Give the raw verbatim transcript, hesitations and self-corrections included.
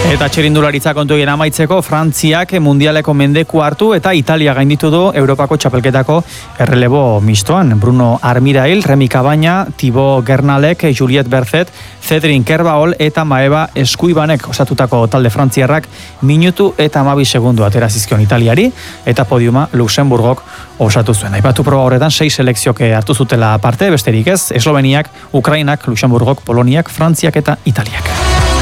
Eta txirindularitza kontuien amaitzeko, Frantziak mundialeko mendeku hartu eta Italia gainditu du Europako txapelketako errelebo mistoan. Bruno Armirail, Remi Cabaña, Thibaut Gernalek, Juliette Berthet, Cedrin Kerbaol eta Maeva Eskuibanek osatutako talde frantziarrak minutu eta hamabi segundu atera zizkion Italiari eta podiuma Luxemburgok osatu zuen. Aipatu proba horretan sei selekzioke hartu zutela parte, besterik ez, Esloveniak, Ukrainak, Luxemburgok, Poloniak, Frantziak eta Italiak.